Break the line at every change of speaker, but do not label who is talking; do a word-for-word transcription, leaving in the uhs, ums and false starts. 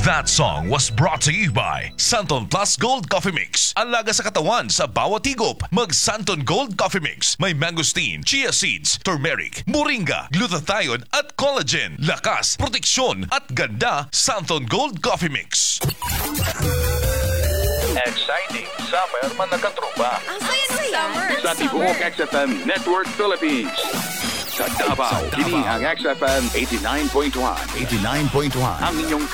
That song was brought to you by Santon Plus Gold Coffee Mix. Ang laga sa katawan sa bawat higop. Mag Santon Gold Coffee Mix. May mangosteen, chia seeds, turmeric, moringa, glutathione at collagen. Lakas, proteksyon at ganda. Santon Gold Coffee Mix.
Exciting summer man nagkatrupa.
Ang saya ng summer.
Sa Tibuok X F M Network Philippines. Sa Davao, kini ang X F M eighty-nine point one.
eighty-nine point one.
Ang inyong